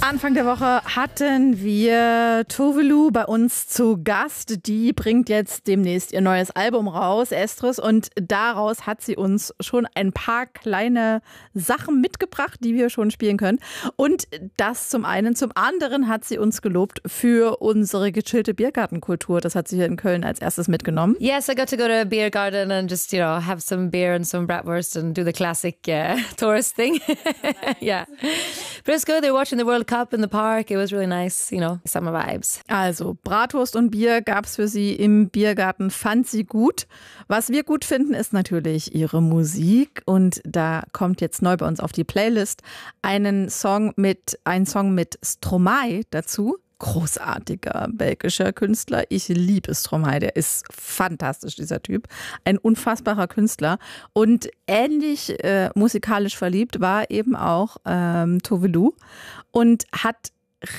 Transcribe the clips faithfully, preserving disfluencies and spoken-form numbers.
Anfang der Woche hatten wir Tove Lo bei uns zu Gast. Die bringt jetzt demnächst ihr neues Album raus, Estrus. Und daraus hat sie uns schon ein paar kleine Sachen mitgebracht, die wir schon spielen können. Und das zum einen. Zum anderen hat sie uns gelobt für unsere gechillte Biergartenkultur. Das hat sie hier in Köln als erstes mitgenommen. Yes, I got to go to a beer garden and just, you know, have some beer and some bratwurst and do the classic uh, tourist thing. Yeah. But it's good. They're watching the World Cup in the park. It was really nice, you know, summer vibes. Also, Bratwurst und Bier gab's für sie im Biergarten, fand sie gut. Was wir gut finden, ist natürlich ihre Musik. Und da kommt jetzt neu bei uns auf die Playlist einen Song mit, ein Song mit Stromae dazu. Großartiger belgischer Künstler. Ich liebe Stromae, der ist fantastisch, dieser Typ. Ein unfassbarer Künstler. Und ähnlich äh, musikalisch verliebt war eben auch ähm, Tove Lo und hat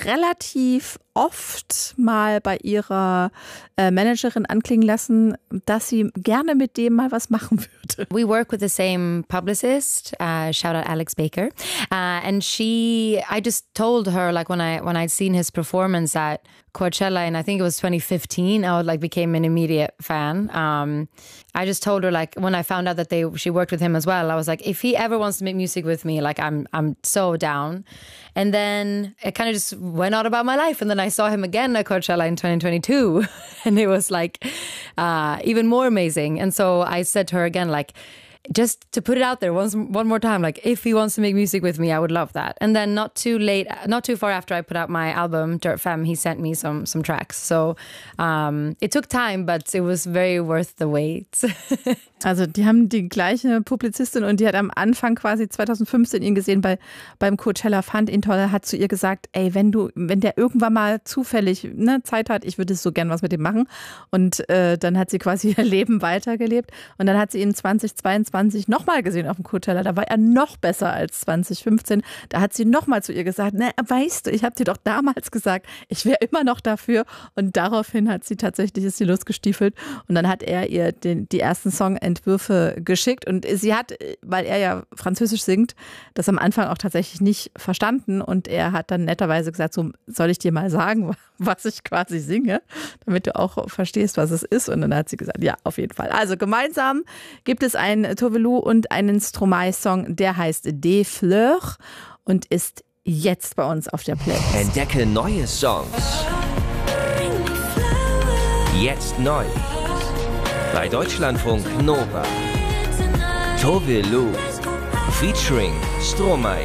relativ oft mal bei ihrer äh, Managerin anklingen lassen, dass sie gerne mit dem mal was machen würde. We work with the same publicist, uh, shout out Alex Baker, uh, and she, I just told her like when I when I'd seen his performance at Coachella, and I think it was twenty fifteen, I like became an immediate fan. Um, I just told her like when I found out that they she worked with him as well, I was like, if he ever wants to make music with me, like I'm I'm so down. And then it kind of just went on about my life, and then I saw him again at Coachella in twenty twenty-two, and it was like uh, even more amazing. And so I said to her again, like, just to put it out there once, one more time, like if he wants to make music with me, I would love that. And then not too late, not too far after I put out my album Dirt Femme, he sent me some some tracks. So um, it took time, but it was very worth the wait. Also die haben die gleiche Publizistin und die hat am Anfang quasi zwanzig fünfzehn ihn gesehen bei beim Coachella, fand ihn toll, hat zu ihr gesagt, ey, wenn du, wenn der irgendwann mal zufällig ne, Zeit hat, ich würde so gern was mit dem machen. Und äh, dann hat sie quasi ihr Leben weitergelebt. Und dann hat sie ihn zwanzig zweiundzwanzig nochmal gesehen auf dem Coachella. Da war er noch besser als zwanzig fünfzehn. Da hat sie nochmal zu ihr gesagt, na, weißt du, ich habe dir doch damals gesagt, ich wäre immer noch dafür. Und daraufhin hat sie tatsächlich, ist sie losgestiefelt. Und dann hat er ihr den, die ersten Songentwürfe geschickt. Und sie hat, weil er ja Französisch singt, das am Anfang auch tatsächlich nicht verstanden. Und er hat dann netterweise gesagt, so soll ich dir mal sagen, was ich quasi singe, damit du auch verstehst, was es ist. Und dann hat sie gesagt, ja, auf jeden Fall. Also gemeinsam gibt es einen Tove Lo und einen Stromae-Song, der heißt Des Fleurs und ist jetzt bei uns auf der Playlist. Entdecke neue Songs. Jetzt neu. Bei Deutschlandfunk Nova. Tove Lo featuring Stromae.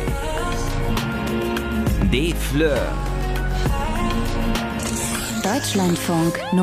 Des Fleurs. Deutschlandfunk Nova.